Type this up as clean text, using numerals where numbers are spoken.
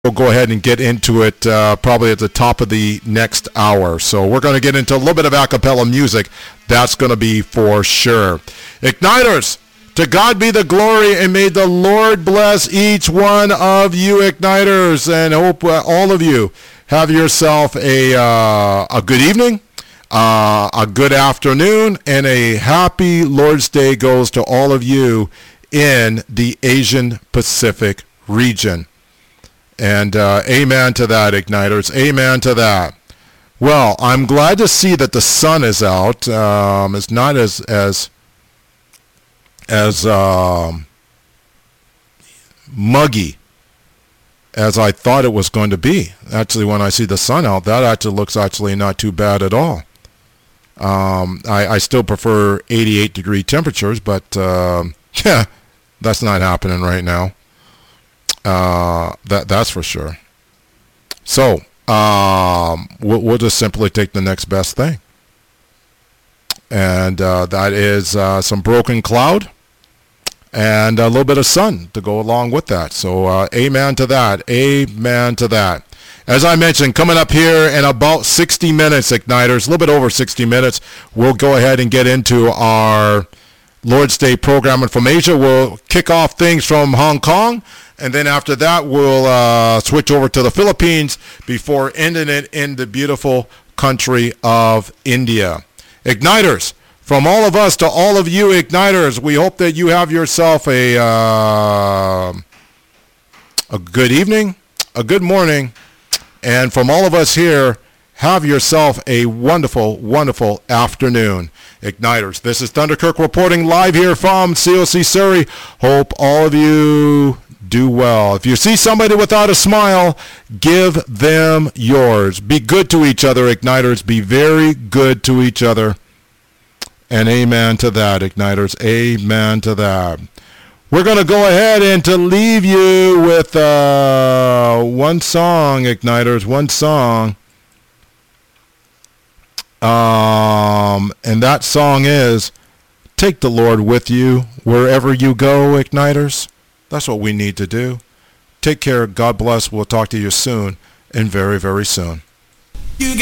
we'll go ahead and get into it probably at the top of the next hour. So we're going to get into a little bit of a cappella music. That's going to be for sure. Igniters, to God be the glory, and may the Lord bless each one of you Igniters, and hope all of you have yourself a good evening, a good afternoon, and a happy Lord's Day goes to all of you in the Asian Pacific region. And amen to that, Igniters. Amen to that. Well, I'm glad to see that the sun is out. It's not as muggy as I thought it was going to be. Actually, when I see the sun out, that actually looks not too bad at all. I still prefer 88-degree temperatures, but yeah, that's not happening right now. That's for sure. So we'll just simply take the next best thing, and that is some broken cloud and a little bit of sun to go along with that. So amen to that. Amen to that. As I mentioned, coming up here in about 60 minutes, Igniters, a little bit over 60 minutes, we'll go ahead and get into our Lord's Day programming from Asia. We'll kick off things from Hong Kong, and then after that, we'll switch over to the Philippines before ending it in the beautiful country of India. Igniters, from all of us to all of you Igniters, we hope that you have yourself a good evening, a good morning, and from all of us here, have yourself a wonderful, wonderful afternoon. Igniters, this is Thunderkirk reporting live here from COC Surrey. Hope all of you do well. If you see somebody without a smile, give them yours. Be good to each other, Igniters. Be very good to each other. And amen to that, Igniters. Amen to that. We're going to go ahead and to leave you with one song, Igniters, one song. And that song is Take the Lord with You wherever you go, Igniters. That's what we need to do. Take care. God bless. We'll talk to you soon, and very, very soon.